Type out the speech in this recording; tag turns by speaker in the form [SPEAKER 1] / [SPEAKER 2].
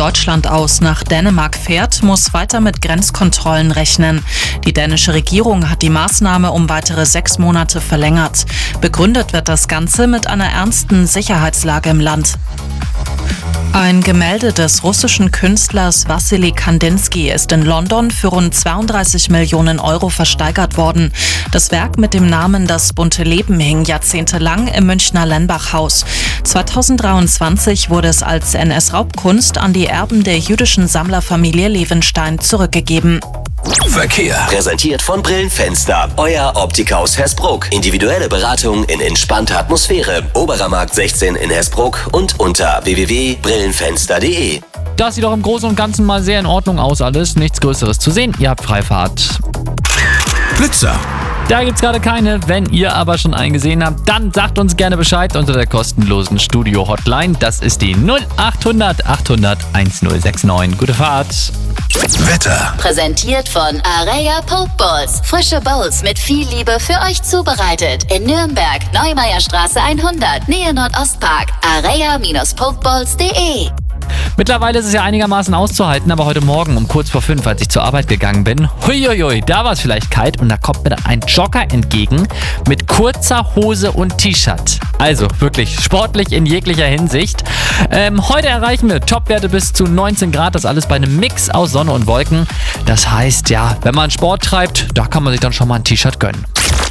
[SPEAKER 1] Deutschland aus nach Dänemark fährt, muss weiter mit Grenzkontrollen rechnen. Die dänische Regierung hat die Maßnahme um weitere 6 Monate verlängert. Begründet wird das Ganze mit einer ernsten Sicherheitslage im Land. Ein Gemälde des russischen Künstlers Wassily Kandinsky ist in London für rund 32 Millionen Euro versteigert worden. Das Werk mit dem Namen Das bunte Leben hing jahrzehntelang im Münchner Lenbach-Haus. 2023 wurde es als NS-Raubkunst an die Erben der jüdischen Sammlerfamilie Levenstein zurückgegeben.
[SPEAKER 2] Verkehr. Präsentiert von Brillenfenster. Euer Optikhaus Hersbruck. Individuelle Beratung in entspannter Atmosphäre. Oberer Markt 16 in Hersbruck und unter www.brillenfenster.de.
[SPEAKER 3] Das sieht doch im Großen und Ganzen mal sehr in Ordnung aus alles. Nichts Größeres zu sehen. Ihr habt Freifahrt.
[SPEAKER 2] Blitzer.
[SPEAKER 3] Da gibt's gerade keine. Wenn ihr aber schon einen gesehen habt, dann sagt uns gerne Bescheid unter der kostenlosen Studio-Hotline. Das ist die 0800 800 1069. Gute Fahrt.
[SPEAKER 2] Wetter.
[SPEAKER 4] Präsentiert von Areia Pokeballs. Frische Bowls mit viel Liebe für euch zubereitet. In Nürnberg, Neumeierstraße 100, Nähe Nordostpark. Areia-Pokeballs.de.
[SPEAKER 3] Mittlerweile ist es ja einigermaßen auszuhalten, aber heute Morgen um kurz vor 5, als ich zur Arbeit gegangen bin, huiuiui, da war es vielleicht kalt und da kommt mir dann ein Jogger entgegen mit kurzer Hose und T-Shirt. Also wirklich sportlich in jeglicher Hinsicht. Heute erreichen wir Topwerte bis zu 19 Grad, das alles bei einem Mix aus Sonne und Wolken. Das heißt ja, wenn man Sport treibt, da kann man sich dann schon mal ein T-Shirt gönnen.